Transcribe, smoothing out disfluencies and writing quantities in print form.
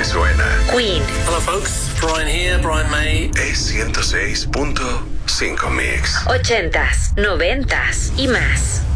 suena. Queen. Hello folks, Brian here, Brian May. Es 106.5 Mix. 80s, 90s y más.